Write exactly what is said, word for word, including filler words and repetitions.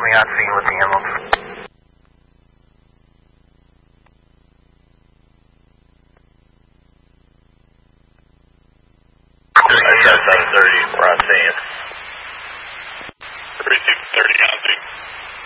me on scene with the ambulance. seven thirty, we're on scene. thirty-two thirty on scene.